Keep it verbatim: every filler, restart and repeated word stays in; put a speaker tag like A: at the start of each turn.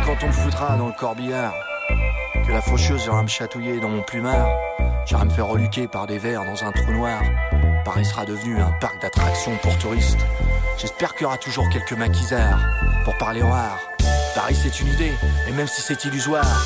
A: quand on me foutra dans le corbillard, que la faucheuse viendra me chatouiller dans mon plumard, j'irai me faire reluquer par des vers dans un trou noir. Paris sera devenu un parc d'attractions pour touristes. J'espère qu'il y aura toujours quelques maquisards pour parler au art. Paris c'est une idée, et même si c'est illusoire,